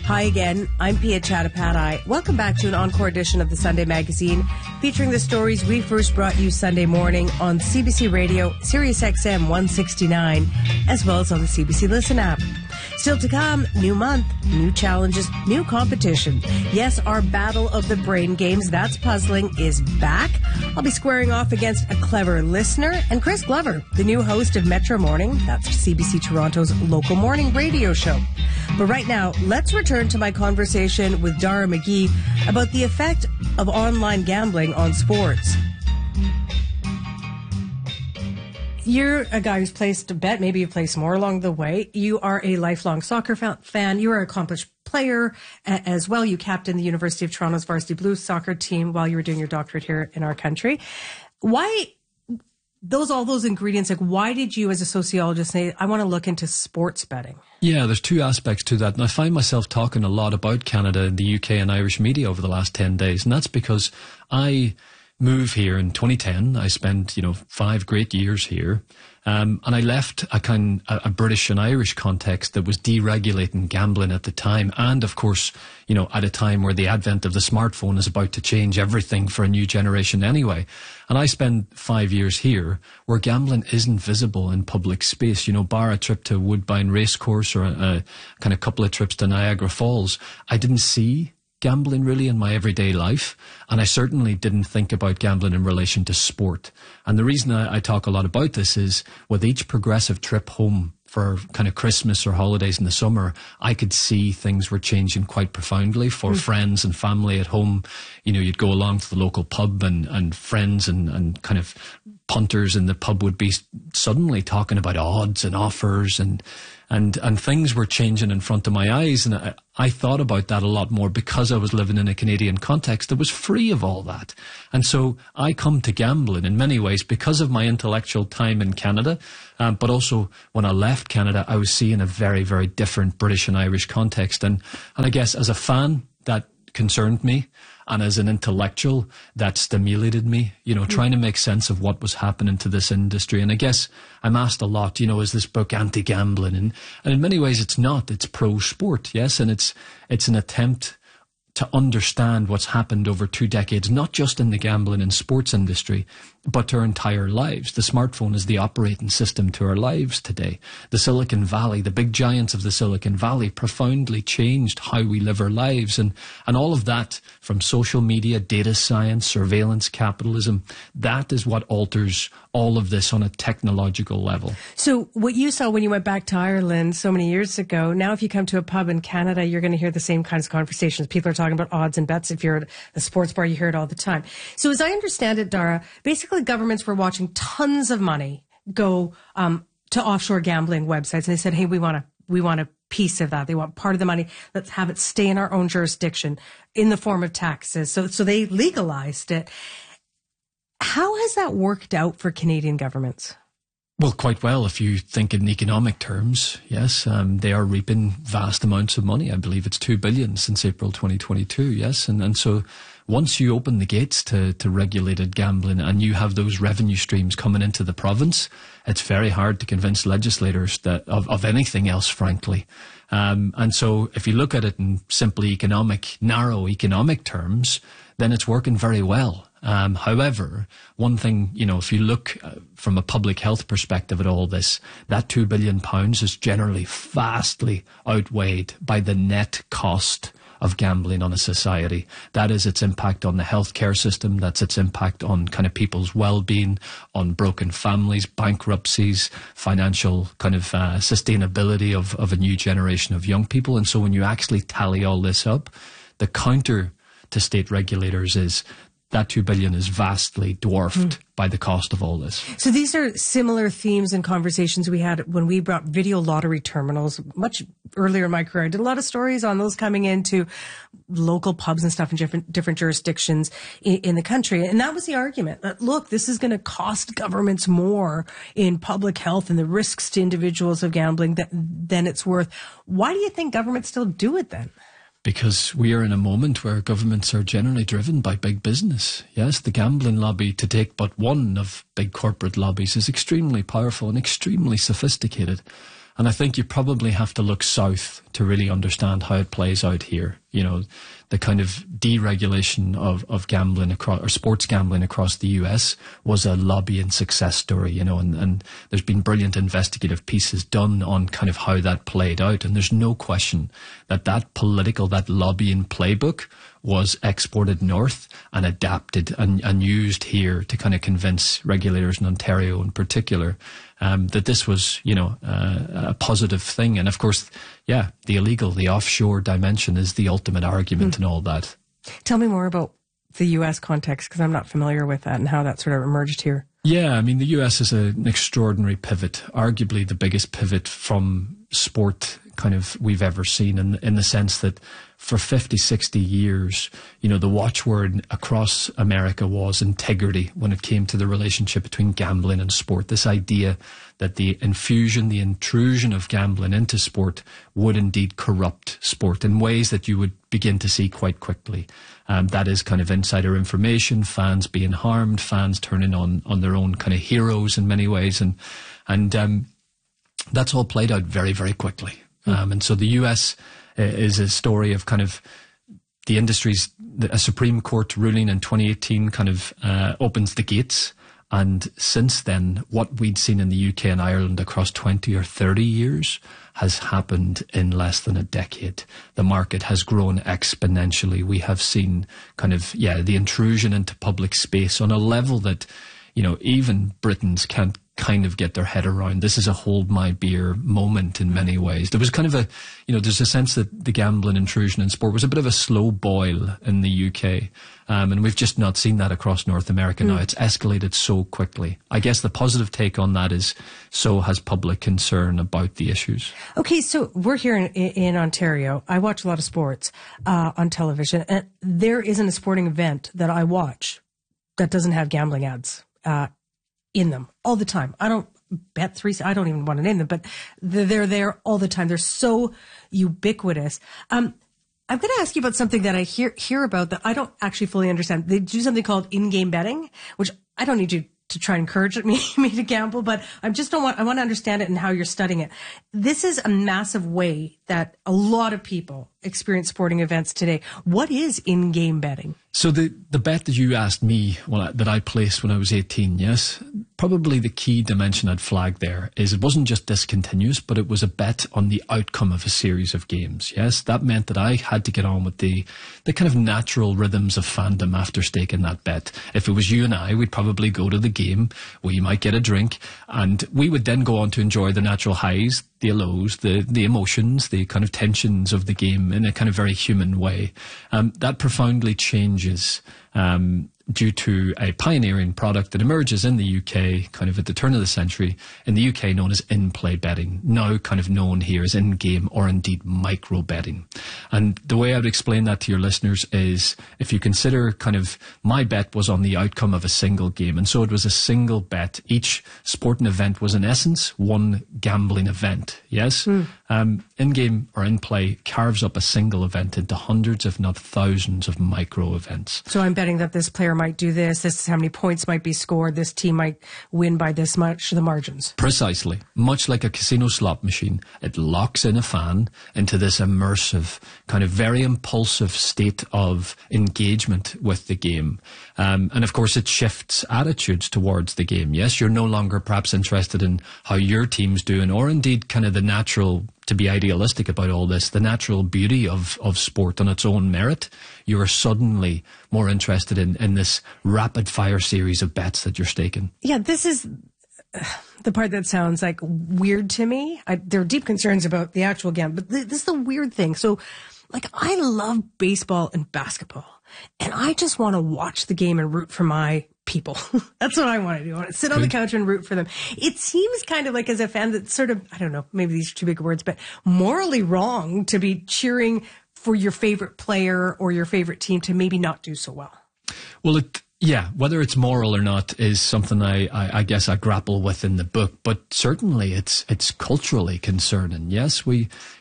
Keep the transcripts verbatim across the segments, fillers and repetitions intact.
Hi again, I'm Pia Chattopadhyay. Welcome back to an encore edition of the Sunday Magazine, featuring the stories we first brought you Sunday morning on C B C Radio, Sirius X M one sixty-nine, as well as on the C B C Listen app. Still to come, new month, new challenges, new competition. Yes, our Battle of the Brain Games, That's Puzzling, is back. I'll be squaring off against a clever listener, and Chris Glover, the new host of Metro Morning, that's C B C Toronto's local morning radio show. But right now, let's return to my conversation with Dara McGee about the effect of online gambling on sports. You're a guy who's placed a bet, maybe you've placed more along the way. You are a lifelong soccer fan. You're an accomplished player as well. You captained the University of Toronto's Varsity Blues soccer team while you were doing your doctorate here in our country. Why, those all those ingredients, like why did you as a sociologist say, I want to look into sports betting? Yeah, there's two aspects to that. And I find myself talking a lot about Canada and the U K and Irish media over the last ten days. And that's because I move here in twenty ten. I spent, you know, five great years here. Um, and I left a kind a, a British and Irish context that was deregulating gambling at the time. And of course, you know, at a time where the advent of the smartphone is about to change everything for a new generation anyway. And I spent five years here where gambling isn't visible in public space. You know, bar a trip to Woodbine Racecourse or a, a kind of couple of trips to Niagara Falls, I didn't see gambling really in my everyday life, and I certainly didn't think about gambling in relation to sport. And the reason I, I talk a lot about this is with each progressive trip home for kind of Christmas or holidays in the summer, I could see things were changing quite profoundly for mm. friends and family at home. You know, you'd go along to the local pub and, and friends and, and kind of punters in the pub would be suddenly talking about odds and offers and and and things were changing in front of my eyes. And I, I thought about that a lot more because I was living in a Canadian context that was free of all that. And so I come to gambling in many ways because of my intellectual time in Canada. Um, but also when I left Canada, I was seeing a very, very different British and Irish context. And, and I guess as a fan, that concerned me. And as an intellectual, that stimulated me, you know, trying to make sense of what was happening to this industry. And I guess I'm asked a lot, you know, is this book anti-gambling? And, and in many ways it's not. It's pro-sport, yes. And it's it's an attempt to understand what's happened over two decades, not just in the gambling and sports industry, but to our entire lives. The smartphone is the operating system to our lives today. The Silicon Valley, the big giants of the Silicon Valley profoundly changed how we live our lives. And, and all of that from social media, data science, surveillance capitalism, that is what alters all of this on a technological level. So what you saw when you went back to Ireland so many years ago, now if you come to a pub in Canada, you're going to hear the same kinds of conversations. People are talking about odds and bets. If you're at a sports bar, you hear it all the time. So as I understand it, Dara, basically governments were watching tons of money go um, to offshore gambling websites. And they said, hey, we want a, we want a piece of that. They want part of the money. Let's have it stay in our own jurisdiction in the form of taxes. So, so they legalized it. How has that worked out for Canadian governments? Well, quite well, if you think in economic terms, yes. Um, they are reaping vast amounts of money. I believe it's two billion dollars since April twenty twenty-two, yes. And, and so once you open the gates to, to regulated gambling and you have those revenue streams coming into the province, it's very hard to convince legislators that of, of anything else, frankly. Um, and so if you look at it in simply economic, narrow economic terms, then it's working very well. Um, however, one thing, you know, if you look uh, from a public health perspective at all this, that two billion pounds is generally vastly outweighed by the net cost of gambling on a society. That is its impact on the healthcare system. That's its impact on kind of people's well-being, on broken families, bankruptcies, financial kind of uh, sustainability of, of a new generation of young people. And so when you actually tally all this up, the counter to state regulators is that two billion is vastly dwarfed mm. by the cost of all this. So these are similar themes and conversations we had when we brought video lottery terminals much earlier in my career. I did a lot of stories on those coming into local pubs and stuff in different different jurisdictions in, in the country. And that was the argument that, look, this is going to cost governments more in public health and the risks to individuals of gambling that, than it's worth. Why do you think governments still do it then? Because we are in a moment where governments are generally driven by big business. Yes, the gambling lobby, to take but one of big corporate lobbies, is extremely powerful and extremely sophisticated. And I think you probably have to look south to really understand how it plays out here. You know, the kind of deregulation of, of gambling across, or sports gambling across the U S was a lobbying success story, you know, and, and there's been brilliant investigative pieces done on kind of how that played out. And there's no question that that political, that lobbying playbook was exported north and adapted and, and used here to kind of convince regulators in Ontario in particular um, that this was, you know, uh, a positive thing. And of course, yeah, the illegal, the offshore dimension is the ultimate argument mm. and all that. Tell me more about the U S context, because I'm not familiar with that and how that sort of emerged here. Yeah, I mean, the U S is a, an extraordinary pivot, arguably the biggest pivot from sport kind of we've ever seen, in, in the sense that for fifty, sixty years, you know, the watchword across America was integrity when it came to the relationship between gambling and sport. This idea that the infusion, the intrusion of gambling into sport would indeed corrupt sport in ways that you would begin to see quite quickly. Um, that is kind of insider information, fans being harmed, fans turning on, on their own kind of heroes in many ways. And, and, um, that's all played out very, very quickly. Um, and so the U S uh, is a story of kind of the industry's, a Supreme Court ruling in twenty eighteen kind of uh, opens the gates. And since then, what we'd seen in the U K and Ireland across twenty or thirty years has happened in less than a decade. The market has grown exponentially. We have seen kind of, yeah, the intrusion into public space on a level that, you know, even Britons can't kind of get their head around. This is a hold my beer moment in many ways. There was kind of a, you know, there's a sense that the gambling intrusion in sport was a bit of a slow boil in the U K. Um, and we've just not seen that across North America now. Mm. It's escalated so quickly. I guess the positive take on that is so has public concern about the issues. Okay, so we're here in, in Ontario. I watch a lot of sports uh, on television, and there isn't a sporting event that I watch that doesn't have gambling ads uh in them all the time. I don't bet three, I don't even want to name them, but they're there all the time. They're so ubiquitous. Um, I'm going to ask you about something that I hear, hear about that I don't actually fully understand. They do something called in-game betting, which I don't need you to try and encourage me, me to gamble, but I just don't want, I want to understand it and how you're studying it. This is a massive way that a lot of people experience sporting events today. What is in-game betting? So the, the bet that you asked me, well, that I placed when I was eighteen, yes, probably the key dimension I'd flag there is it wasn't just discontinuous, but it was a bet on the outcome of a series of games. Yes, that meant that I had to get on with the, the kind of natural rhythms of fandom after staking that bet. If it was you and I, we'd probably go to the game, we might get a drink, and we would then go on to enjoy the natural highs, the lows, the, the emotions, the kind of tensions of the game in a kind of very human way. Um, that profoundly changes um, due to a pioneering product that emerges in the U K kind of at the turn of the century, in the U K known as in-play betting, now kind of known here as in-game or indeed micro betting. And the way I would explain that to your listeners is if you consider kind of my bet was on the outcome of a single game, and so it was a single bet. Each sporting event was in essence one gambling event, yes? Mm. Um, in-game or in-play carves up a single event into hundreds if not thousands of micro events. So I'm betting that this player might do this, this is how many points might be scored, this team might win by this much, the margins. Precisely. Much like a casino slot machine, it locks in a fan into this immersive, kind of very impulsive state of engagement with the game. Um, and of course it shifts attitudes towards the game. Yes, you're no longer perhaps interested in how your team's doing, or indeed kind of the natural, to be idealistic about all this, the natural beauty of, of sport on its own merit. You are suddenly more interested in, in this rapid fire series of bets that you're staking. Yeah, this is the part that sounds like weird to me. I, there are deep concerns about the actual game, but th- this is the weird thing. So, like, I love baseball and basketball, and I just want to watch the game and root for my people. That's what I want to do. I want to sit on the couch and root for them. It seems kind of like, as a fan, that's sort of, I don't know, maybe these are too big words, but morally wrong to be cheering for your favorite player or your favorite team to maybe not do so well. Well, it, yeah, whether it's moral or not is something I, I, I guess I grapple with in the book, but certainly it's it's culturally concerning. Yes, we,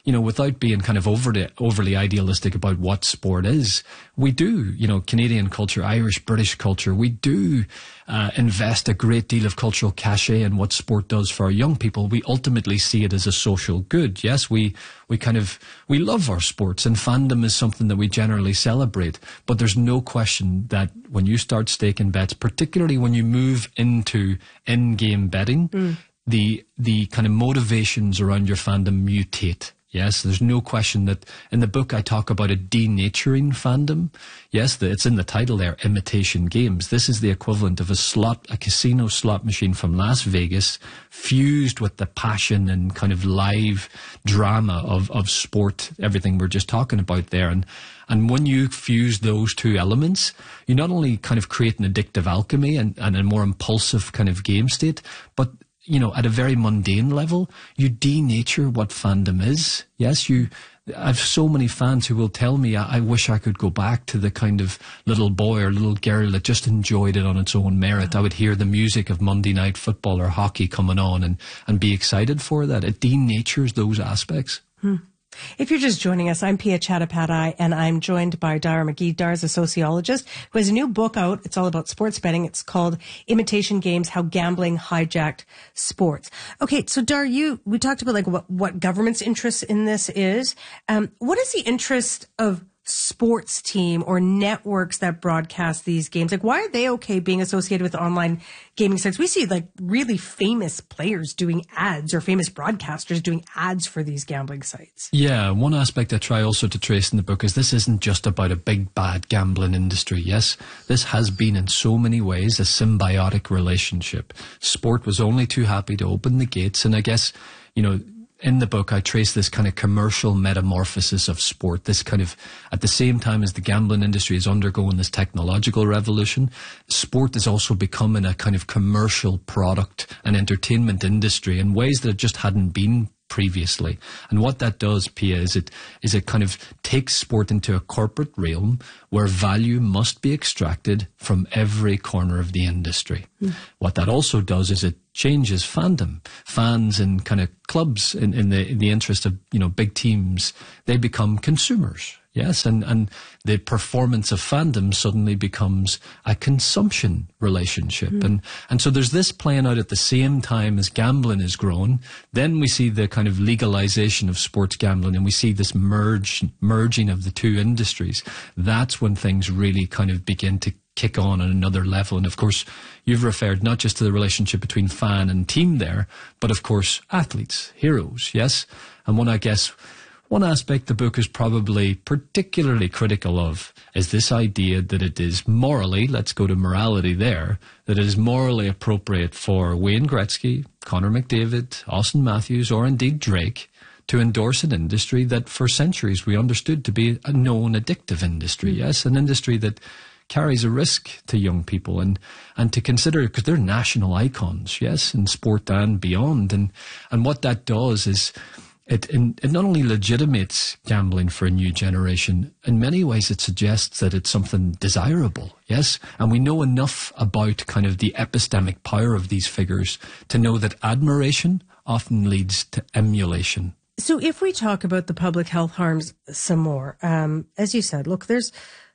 you know, without being kind of overly, overly idealistic about what sport is, we do, you know, Canadian culture, Irish, British culture, we do uh, invest a great deal of cultural cachet in what sport does for our young people. We ultimately see it as a social good. Yes, we, we kind of, we love our sports, and fandom is something that we generally celebrate. But there's no question that when you start staking bets, particularly when you move into in-game betting, mm. the the kind of motivations around your fandom mutate. Yes, there's no question that in the book I talk about a denaturing fandom. Yes, the, it's in the title there, Imitation Games. This is the equivalent of a slot, a casino slot machine from Las Vegas, fused with the passion and kind of live drama of, of sport, everything we're just talking about there. And And when you fuse those two elements, you not only kind of create an addictive alchemy and, and a more impulsive kind of game state, but, you know, at a very mundane level, you denature what fandom is. Yes, you, I've so many fans who will tell me, I, I wish I could go back to the kind of little boy or little girl that just enjoyed it on its own merit. I would hear the music of Monday Night Football or hockey coming on and, and be excited for that. It denatures those aspects. Hmm. If you're just joining us, I'm Pia Chattopadhyay, and I'm joined by Dara McGee. Dara's a sociologist who has a new book out. It's all about sports betting. It's called Imitation Games, How Gambling Hijacked Sports. Okay, so Dara, you, we talked about like what, what government's interest in this is. Um, what is the interest of sports team or networks that broadcast these games? Like, why are they okay being associated with online gaming sites? We see like really famous players doing ads or famous broadcasters doing ads for these gambling sites. Yeah, one aspect I try also to trace in the book is this isn't just about a big bad gambling industry. Yes, this has been in so many ways a symbiotic relationship. Sport was only too happy to open the gates, and I guess, you know, in the book, I trace this kind of commercial metamorphosis of sport, this kind of, at the same time as the gambling industry is undergoing this technological revolution, sport is also becoming a kind of commercial product and entertainment industry in ways that it just hadn't been previously. And what that does, Pia, is it is it kind of takes sport into a corporate realm where value must be extracted from every corner of the industry. Mm. What that also does is it changes fandom. Fans in kind of clubs, in, in the in the interest of, you know, big teams, they become consumers. Yes, and, and the performance of fandom suddenly becomes a consumption relationship. Mm. And, and so there's this playing out at the same time as gambling is grown. Then we see the kind of legalization of sports gambling, and we see this merge, merging of the two industries. That's when things really kind of begin to kick on at another level. And of course, you've referred not just to the relationship between fan and team there, but of course, athletes, heroes, yes? And one, I guess, one aspect the book is probably particularly critical of is this idea that it is morally, let's go to morality there, that it is morally appropriate for Wayne Gretzky, Connor McDavid, Austin Matthews, or indeed Drake to endorse an industry that for centuries we understood to be a known addictive industry, mm. yes, an industry that carries a risk to young people, and, and to consider, because they're national icons, yes, in sport and beyond. And, and what that does is It, it not only legitimates gambling for a new generation, in many ways it suggests that it's something desirable, yes? And we know enough about kind of the epistemic power of these figures to know that admiration often leads to emulation. So if we talk about the public health harms some more, um, as you said, look, there's,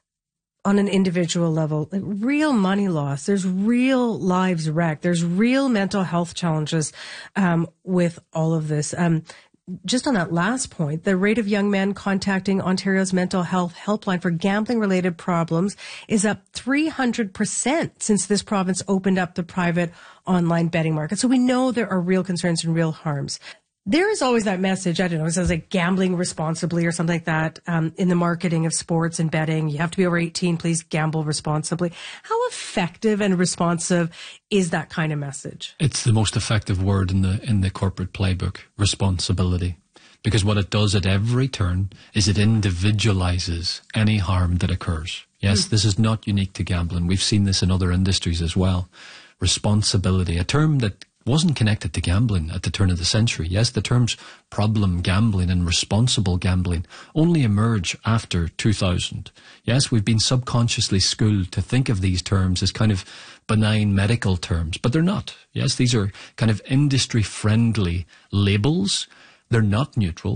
on an individual level, like real money loss, there's real lives wrecked, there's real mental health challenges um, with all of this. Um Just on that last point, the rate of young men contacting Ontario's mental health helpline for gambling-related problems is up three hundred percent since this province opened up the private online betting market. So we know there are real concerns and real harms. There is always that message, I don't know, it says like gambling responsibly or something like that um, in the marketing of sports and betting. You have to be over eighteen, please gamble responsibly. How effective and responsive is that kind of message? It's the most effective word in the in the corporate playbook, responsibility. Because what it does at every turn is it individualizes any harm that occurs. Yes, mm. This is not unique to gambling. We've seen this in other industries as well. Responsibility, a term that wasn't connected to gambling at the turn of the century. Yes, the terms problem gambling and responsible gambling only emerge after two thousand. Yes, we've been subconsciously schooled to think of these terms as kind of benign medical terms, but they're not. Yes, these are kind of industry-friendly labels. They're not neutral.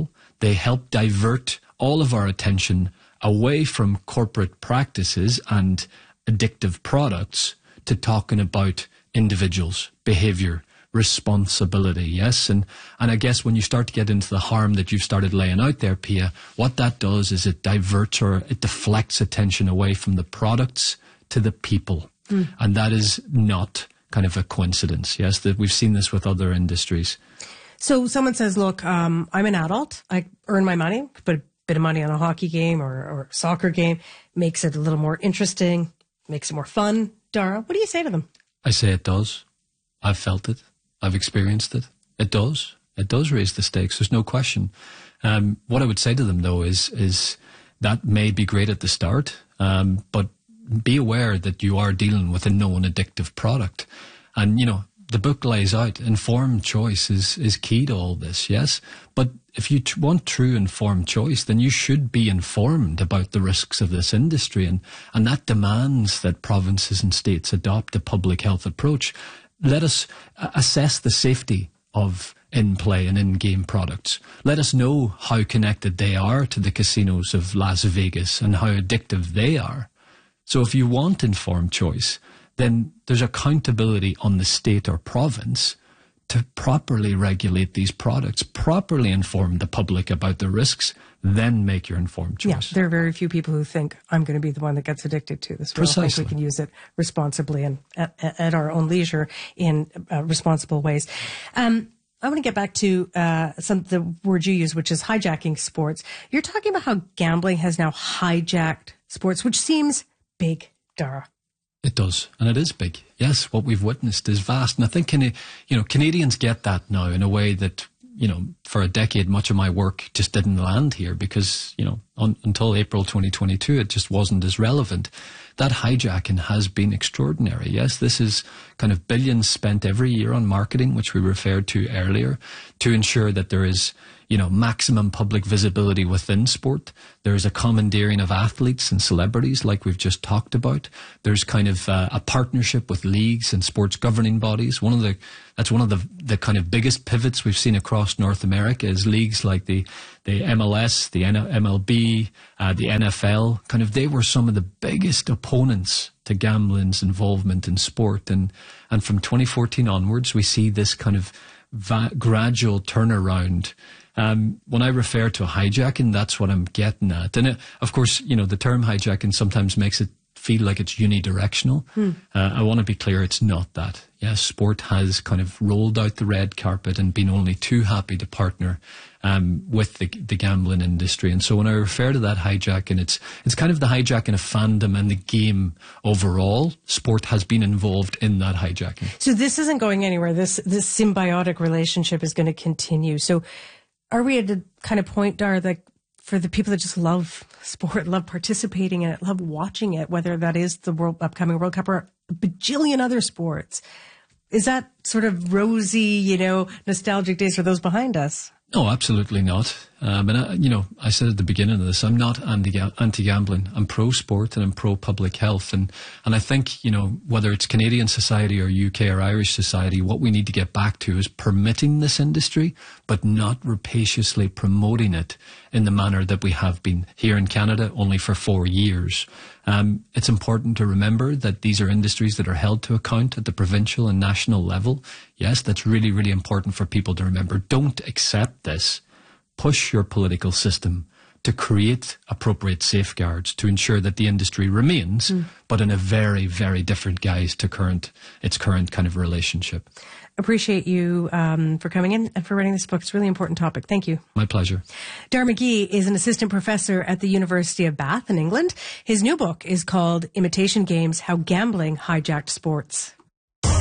They help divert all of our attention away from corporate practices and addictive products to talking about individuals, behavior, responsibility, yes? And and I guess when you start to get into the harm that you've started laying out there, Pia, what that does is it diverts or it deflects attention away from the products to the people. Mm. And that is not kind of a coincidence, yes? That we've seen this with other industries. So someone says, look, um, I'm an adult. I earn my money, put a bit of money on a hockey game or, or a soccer game, makes it a little more interesting, makes it more fun. Dara, what do you say to them? I say it does. I've felt it. I've experienced it. It does. It does raise the stakes. There's no question. Um, what I would say to them, though, is is that may be great at the start, um, but be aware that you are dealing with a known addictive product. And, you know, the book lays out informed choice is, is key to all this, yes? But if you t- want true informed choice, then you should be informed about the risks of this industry. And, and that demands that provinces and states adopt a public health approach. Let us uh, assess the safety of in-play and in-game products. Let us know how connected they are to the casinos of Las Vegas and how addictive they are. So if you want informed choice, then there's accountability on the state or province to properly regulate these products, properly inform the public about the risks, then make your informed choice. Yeah, there are very few people who think, I'm going to be the one that gets addicted to this. We all think we can use it responsibly and at, at our own leisure in uh, responsible ways. Um, I want to get back to uh, some of the words you use, which is hijacking sports. You're talking about how gambling has now hijacked sports, which seems big, Dara. It does, and it is big. Yes, what we've witnessed is vast, and I think you know Canadians get that now in a way that you know for a decade much of my work just didn't land here because you know on, until April twenty twenty-two it just wasn't as relevant. That hijacking has been extraordinary. Yes, this is kind of billions spent every year on marketing, which we referred to earlier, to ensure that there is, you know, maximum public visibility within sport. There's a commandeering of athletes and celebrities like we've just talked about. There's kind of uh, a partnership with leagues and sports governing bodies. One of the, that's one of the, the kind of biggest pivots we've seen across North America is leagues like the, the M L S, the M L B, uh, the N F L. Kind of, they were some of the biggest opponents to gambling's involvement in sport. And, and from twenty fourteen onwards, we see this kind of va- gradual turnaround. Um, when I refer to hijacking, that's what I'm getting at. And it, of course, you know, the term hijacking sometimes makes it feel like it's unidirectional. Hmm. Uh, I want to be clear, it's not that. Yes, sport has kind of rolled out the red carpet and been only too happy to partner um, with the, the gambling industry. And so when I refer to that hijacking, it's it's kind of the hijacking of fandom and the game overall. Sport has been involved in that hijacking. So this isn't going anywhere. This this symbiotic relationship is going to continue. So are we at a kind of point, Dara, that for the people that just love sport, love participating in it, love watching it, whether that is the world, upcoming World Cup or a bajillion other sports, is that sort of rosy, you know, nostalgic days for those behind us? No, absolutely not. Um, and, I, you know, I said at the beginning of this, I'm not anti- anti-gambling. I'm pro-sport and I'm pro-public health. And, and I think, you know, whether it's Canadian society or U K or Irish society, what we need to get back to is permitting this industry, but not rapaciously promoting it in the manner that we have been here in Canada only for four years. Um, it's important to remember that these are industries that are held to account at the provincial and national level. Yes, that's really, really important for people to remember. Don't accept this. Push your political system to create appropriate safeguards to ensure that the industry remains, mm. but in a very, very different guise to current its current kind of relationship. Appreciate you um, for coming in and for writing this book. It's a really important topic. Thank you. My pleasure. Dara McGee is an assistant professor at the University of Bath in England. His new book is called Imitation Games: How Gambling Hijacked Sports.